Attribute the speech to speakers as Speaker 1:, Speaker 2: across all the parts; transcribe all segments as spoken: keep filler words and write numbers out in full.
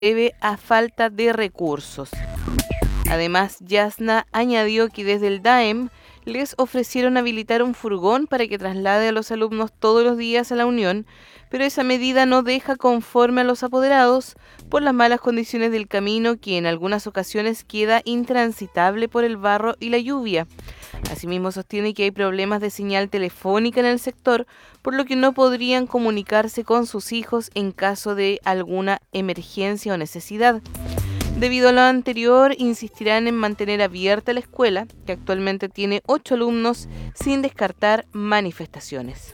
Speaker 1: debe a falta de recursos. Además, Yasna añadió que desde el D A E M les ofrecieron habilitar un furgón para que traslade a los alumnos todos los días a la Unión, pero esa medida no deja conforme a los apoderados por las malas condiciones del camino, que en algunas ocasiones queda intransitable por el barro y la lluvia. Asimismo, sostiene que hay problemas de señal telefónica en el sector, por lo que no podrían comunicarse con sus hijos en caso de alguna emergencia o necesidad. Debido a lo anterior, insistirán en mantener abierta la escuela, que actualmente tiene ocho alumnos, sin descartar manifestaciones.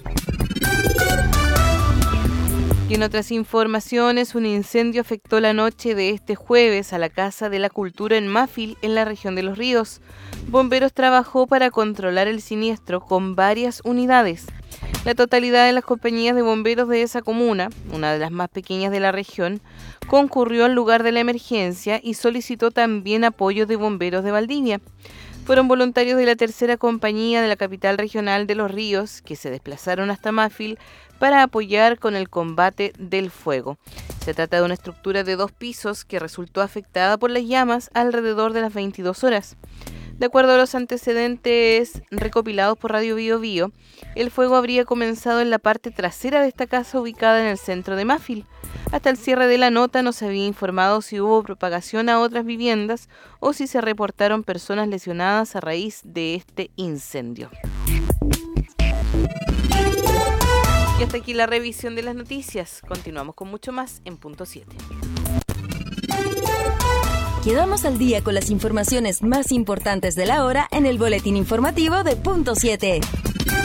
Speaker 1: Y en otras informaciones, un incendio afectó la noche de este jueves a la Casa de la Cultura en Mafil, en la región de Los Ríos. Bomberos trabajó para controlar el siniestro con varias unidades. La totalidad de las compañías de bomberos de esa comuna, una de las más pequeñas de la región, concurrió al lugar de la emergencia y solicitó también apoyo de bomberos de Valdivia. Fueron voluntarios de la tercera compañía de la capital regional de Los Ríos que se desplazaron hasta Mafil para apoyar con el combate del fuego. Se trata de una estructura de dos pisos que resultó afectada por las llamas alrededor de las veintidós horas. De acuerdo a los antecedentes recopilados por Radio Bío Bío, el fuego habría comenzado en la parte trasera de esta casa ubicada en el centro de Mafil. Hasta el cierre de la nota no se había informado si hubo propagación a otras viviendas o si se reportaron personas lesionadas a raíz de este incendio. Y hasta aquí la revisión de las noticias. Continuamos con mucho más en Punto siete.
Speaker 2: Quedamos al día con las informaciones más importantes de la hora en el boletín informativo de Punto siete.